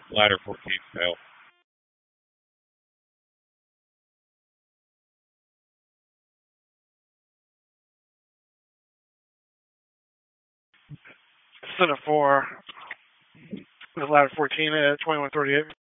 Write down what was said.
Ladder 14 fail. Center 4, ladder 14 at 2138.